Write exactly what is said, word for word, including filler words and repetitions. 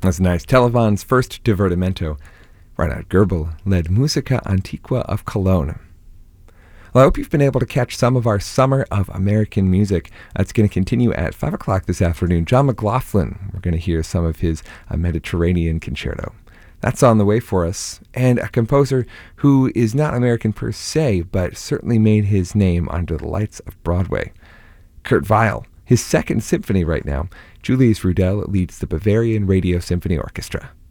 That's nice. Televan's first divertimento. Reinhard Goebel led Musica Antiqua of Cologne. Well, I hope you've been able to catch some of our Summer of American Music. It's going to continue at five o'clock this afternoon. John McLaughlin, we're going to hear some of his uh, Mediterranean concerto. That's on the way for us. And a composer who is not American per se, but certainly made his name under the lights of Broadway. Kurt Weill, his second symphony right now. Julius Rudel leads the Bavarian Radio Symphony Orchestra.